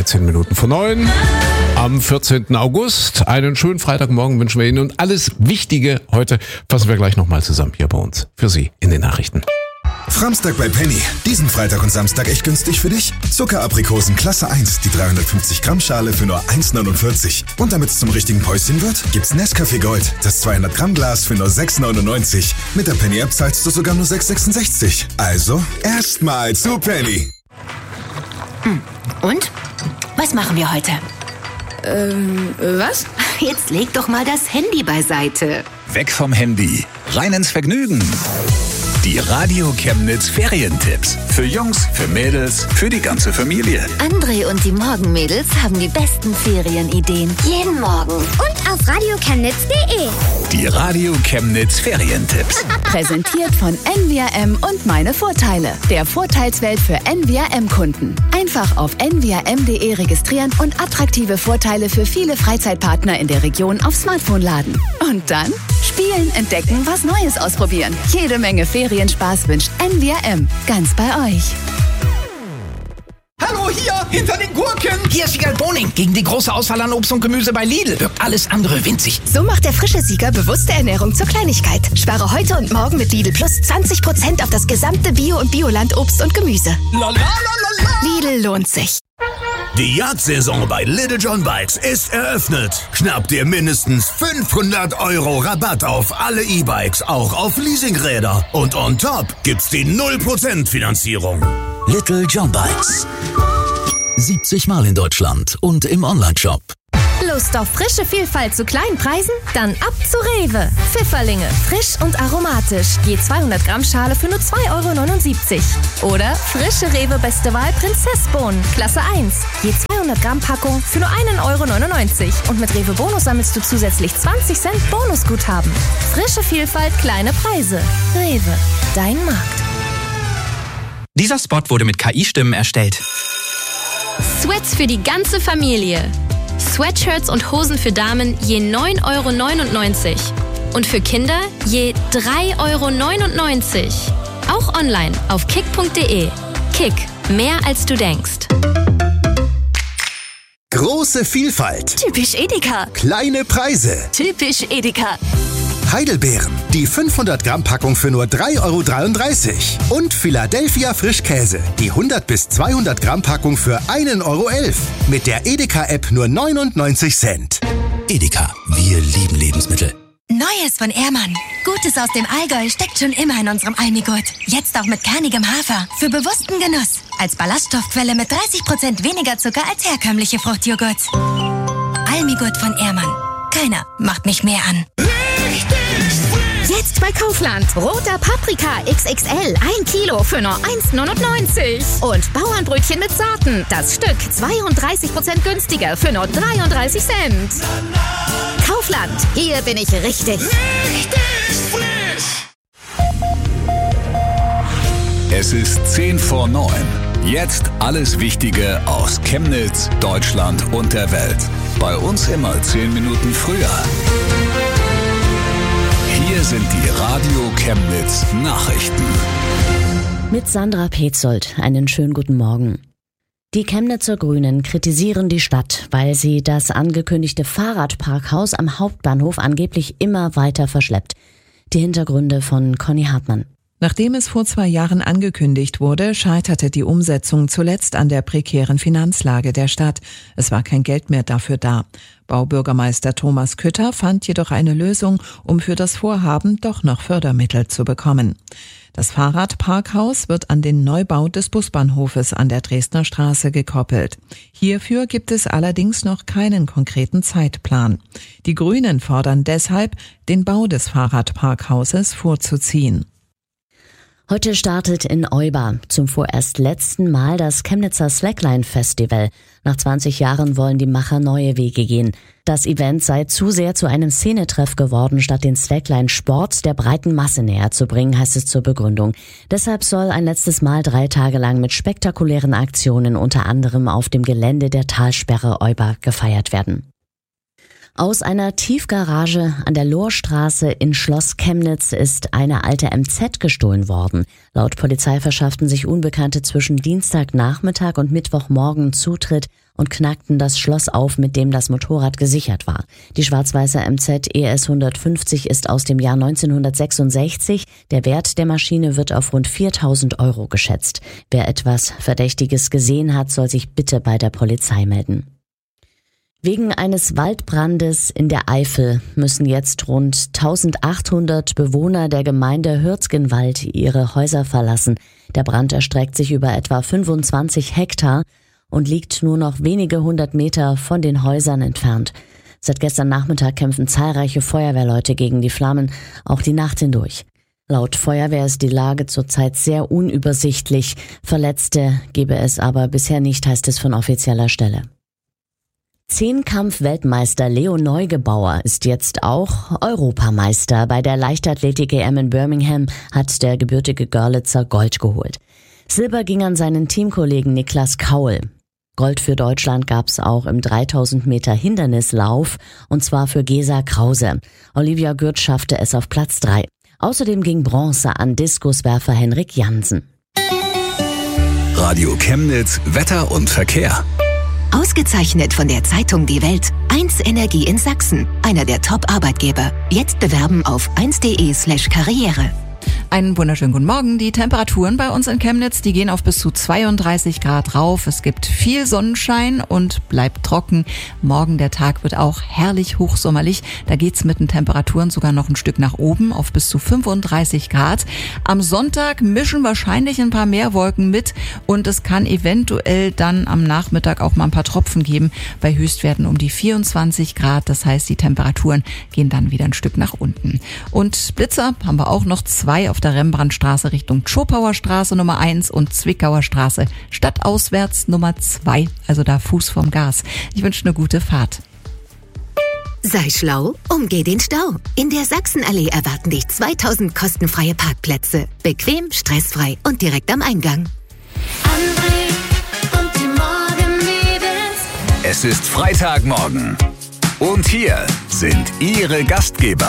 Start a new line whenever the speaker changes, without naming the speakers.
13 Minuten vor 9 am 14. August. Einen schönen Freitagmorgen wünschen wir Ihnen und alles Wichtige heute fassen wir gleich nochmal zusammen hier bei uns. Für Sie in den Nachrichten.
Framstag bei Penny. Diesen Freitag und Samstag echt günstig für dich. Zuckeraprikosen Klasse 1, die 350 Gramm Schale für nur 1,49. Und damit es zum richtigen Päuschen wird, gibt's Nescafé Gold, das 200 Gramm Glas für nur 6,99. Mit der Penny App zahlst du sogar nur 6,66. Also, erstmal zu Penny.
Und? Was machen wir heute?
Was?
Jetzt leg doch mal das Handy beiseite.
Weg vom Handy, rein ins Vergnügen. Die Radio Chemnitz Ferientipps. Für Jungs, für Mädels, für die ganze Familie.
André und die Morgenmädels haben die besten Ferienideen. Jeden Morgen.
Und auf radiochemnitz.de.
Die Radio Chemnitz Ferientipps.
Präsentiert von NVRM und meine Vorteile. Der Vorteilswelt für NVRM-Kunden. Einfach auf nvrm.de registrieren und attraktive Vorteile für viele Freizeitpartner in der Region aufs Smartphone laden. Und dann spielen, entdecken, was Neues ausprobieren. Jede Menge Ferienspaß wünscht NVRM. Ganz bei euch.
Hallo, hier, hinter den Gurken. Hier ist Wiegald Boning. Gegen die große Auswahl an Obst und Gemüse bei Lidl wirkt alles andere winzig.
So macht der frische Sieger bewusste Ernährung zur Kleinigkeit. Spare heute und morgen mit Lidl Plus 20% auf das gesamte Bio- und Bioland-Obst und Gemüse. Lidl lohnt sich.
Die Jagdsaison bei Little John Bikes ist eröffnet. Schnapp dir mindestens 500 € Rabatt auf alle E-Bikes, auch auf Leasingräder. Und on top gibt's die 0% Finanzierung.
Little John Bikes. 70 Mal in Deutschland und im Onlineshop.
Lust auf frische Vielfalt zu kleinen Preisen? Dann ab zu Rewe. Pfifferlinge, frisch und aromatisch. Je 200 Gramm Schale für nur 2,79 €. Oder frische Rewe Beste Wahl Prinzessbohnen, Klasse 1. Je 200 Gramm Packung für nur 1,99 €. Und mit Rewe Bonus sammelst du zusätzlich 20 Cent Bonusguthaben. Frische Vielfalt, kleine Preise. Rewe, dein Markt.
Dieser Spot wurde mit KI-Stimmen erstellt.
Sweats für die ganze Familie. Sweatshirts und Hosen für Damen je 9,99 € und für Kinder je 3,99 €. Auch online auf kick.de. Kick, mehr als du denkst.
Große Vielfalt.
Typisch Edeka.
Kleine Preise.
Typisch Edeka.
Heidelbeeren, die 500 Gramm Packung für nur 3,33 € und Philadelphia Frischkäse, die 100 bis 200 Gramm Packung für 1,11 € mit der Edeka-App nur 99 Cent.
Edeka, wir lieben Lebensmittel.
Neues von Ehrmann. Gutes aus dem Allgäu steckt schon immer in unserem Almigurt. Jetzt auch mit kernigem Hafer. Für bewussten Genuss. Als Ballaststoffquelle mit 30% weniger Zucker als herkömmliche Fruchtjoghurts. Almigurt von Ehrmann. Keiner macht mich mehr an.
Jetzt bei Kaufland. Roter Paprika XXL. 1 Kilo für nur 1,99 €. Und Bauernbrötchen mit Sorten. Das Stück 32% günstiger für nur 33 Cent. Kaufland. Hier bin ich richtig.
Richtig frisch.
Es ist 10 vor 9. Jetzt alles Wichtige aus Chemnitz, Deutschland und der Welt. Bei uns immer 10 Minuten früher. Hier sind die Radio Chemnitz Nachrichten.
Mit Sandra Petzold, einen schönen guten Morgen. Die Chemnitzer Grünen kritisieren die Stadt, weil sie das angekündigte Fahrradparkhaus am Hauptbahnhof angeblich immer weiter verschleppt. Die Hintergründe von Conny Hartmann.
Nachdem es vor 2 Jahren angekündigt wurde, scheiterte die Umsetzung zuletzt an der prekären Finanzlage der Stadt. Es war kein Geld mehr dafür da. Baubürgermeister Thomas Kütter fand jedoch eine Lösung, um für das Vorhaben doch noch Fördermittel zu bekommen. Das Fahrradparkhaus wird an den Neubau des Busbahnhofes an der Dresdner Straße gekoppelt. Hierfür gibt es allerdings noch keinen konkreten Zeitplan. Die Grünen fordern deshalb, den Bau des Fahrradparkhauses vorzuziehen.
Heute startet in Euba zum vorerst letzten Mal das Chemnitzer Slackline-Festival. Nach 20 Jahren wollen die Macher neue Wege gehen. Das Event sei zu sehr zu einem Szenetreff geworden, statt den Slackline-Sport der breiten Masse näher zu bringen, heißt es zur Begründung. Deshalb soll ein letztes Mal 3 Tage lang mit spektakulären Aktionen unter anderem auf dem Gelände der Talsperre Euba gefeiert werden. Aus einer Tiefgarage an der Lohrstraße in Schloss Chemnitz ist eine alte MZ gestohlen worden. Laut Polizei verschafften sich Unbekannte zwischen Dienstagnachmittag und Mittwochmorgen Zutritt und knackten das Schloss auf, mit dem das Motorrad gesichert war. Die schwarz-weiße MZ ES 150 ist aus dem Jahr 1966. Der Wert der Maschine wird auf rund 4.000 € geschätzt. Wer etwas Verdächtiges gesehen hat, soll sich bitte bei der Polizei melden. Wegen eines Waldbrandes in der Eifel müssen jetzt rund 1.800 Bewohner der Gemeinde Hürzgenwald ihre Häuser verlassen. Der Brand erstreckt sich über etwa 25 Hektar und liegt nur noch wenige 100 Meter von den Häusern entfernt. Seit gestern Nachmittag kämpfen zahlreiche Feuerwehrleute gegen die Flammen, auch die Nacht hindurch. Laut Feuerwehr ist die Lage zurzeit sehr unübersichtlich. Verletzte gebe es aber bisher nicht, heißt es von offizieller Stelle. Zehnkampf-Weltmeister Leo Neugebauer ist jetzt auch Europameister. Bei der Leichtathletik-EM in Birmingham hat der gebürtige Görlitzer Gold geholt. Silber ging an seinen Teamkollegen Niklas Kaul. Gold für Deutschland gab's auch im 3000 Meter Hindernislauf, und zwar für Gesa Krause. Olivia Gürt schaffte es auf Platz 3. Außerdem ging Bronze an Diskuswerfer Henrik Jansen.
Radio Chemnitz, Wetter und Verkehr.
Ausgezeichnet von der Zeitung Die Welt. 1 Energie in Sachsen, einer der Top-Arbeitgeber. Jetzt bewerben auf 1.de/Karriere.
Einen wunderschönen guten Morgen. Die Temperaturen bei uns in Chemnitz, die gehen auf bis zu 32 Grad rauf. Es gibt viel Sonnenschein und bleibt trocken. Morgen der Tag wird auch herrlich hochsommerlich. Da geht's mit den Temperaturen sogar noch ein Stück nach oben auf bis zu 35 Grad. Am Sonntag mischen wahrscheinlich ein paar mehr Wolken mit und es kann eventuell dann am Nachmittag auch mal ein paar Tropfen geben bei Höchstwerten um die 24 Grad. Das heißt, die Temperaturen gehen dann wieder ein Stück nach unten. Und Blitzer haben wir auch noch 2 auf der Rembrandtstraße Richtung Schopauer Straße Nummer 1 und Zwickauer Straße stadtauswärts Nummer 2, also da Fuß vom Gas. Ich wünsche eine gute Fahrt.
Sei schlau, umgeh den Stau. In der Sachsenallee erwarten dich 2000 kostenfreie Parkplätze. Bequem, stressfrei und direkt am Eingang.
Und die Morgenmädels. Es ist Freitagmorgen. Und hier sind Ihre Gastgeber.